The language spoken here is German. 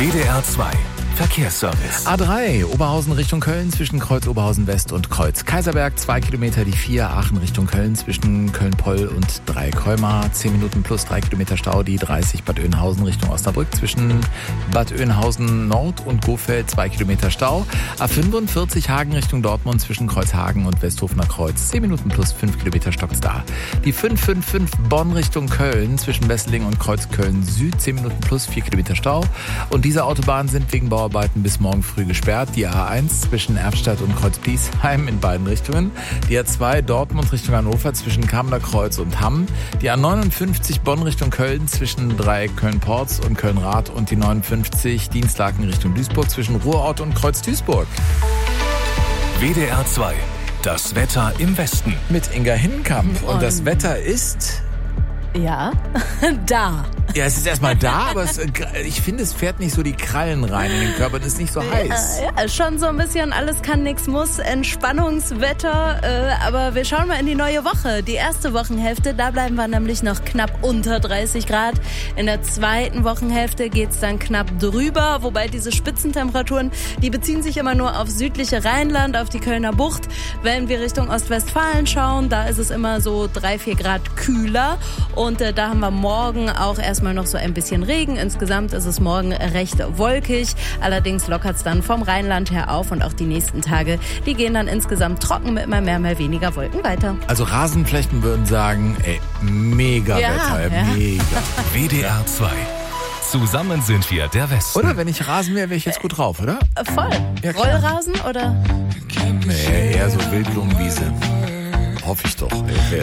WDR 2 Verkehrsservice. A3, Oberhausen Richtung Köln zwischen Kreuz Oberhausen West und Kreuz Kaiserberg. 2 Kilometer die 4, Aachen Richtung Köln zwischen Köln-Poll und Dreikolmar. 10 Minuten plus 3 Kilometer Stau. Die 30 Bad Oeynhausen Richtung Osnabrück zwischen Bad Oeynhausen Nord und Gofeld. 2 Kilometer Stau. A45 Hagen Richtung Dortmund zwischen Kreuzhagen und Westhofener Kreuz. 10 Minuten plus 5 Kilometer stockt's da. Die 555 Bonn Richtung Köln zwischen Wesseling und Kreuz Köln Süd. 10 Minuten plus 4 Kilometer Stau. Und diese Autobahnen sind wegen Bauarbeiten bis morgen früh gesperrt. Die A1 zwischen Erftstadt und Kreuz-Biesheim in beiden Richtungen. Die A2 Dortmund Richtung Hannover zwischen Kamener-Kreuz und Hamm. Die A59 Bonn Richtung Köln zwischen Dreieck Köln-Porz und Köln-Rath. Und die 59 Dienstlaken Richtung Duisburg zwischen Ruhrort und Kreuz-Duisburg. WDR 2, das Wetter im Westen. Mit Inga Hinnenkamp. Und das Wetter ist... Ja, da. Ja, es ist erstmal da, aber ich finde, es fährt nicht so die Krallen rein in den Körper, es ist nicht so heiß. Ja, schon so ein bisschen alles kann, nix muss, Entspannungswetter, aber wir schauen mal in die neue Woche. Die erste Wochenhälfte, da bleiben wir nämlich noch knapp unter 30 Grad. In der zweiten Wochenhälfte geht's dann knapp drüber, wobei diese Spitzentemperaturen, die beziehen sich immer nur auf südliche Rheinland, auf die Kölner Bucht. Wenn wir Richtung Ostwestfalen schauen, da ist es immer so 3-4 Grad kühler. Und da haben wir morgen auch erstmal noch so ein bisschen Regen. Insgesamt ist es morgen recht wolkig. Allerdings lockert es dann vom Rheinland her auf. Und auch die nächsten Tage, die gehen dann insgesamt trocken mit immer mehr, mal weniger Wolken weiter. Also Rasenflächen würden sagen, mega Wetter, mega. WDR 2. Zusammen sind wir der Westen. Oder wenn ich Rasen wäre, wäre ich jetzt gut drauf, oder? Voll. Ja, Rollrasen oder? Nee, eher so Wildblumenwiese. Hoffe ich doch.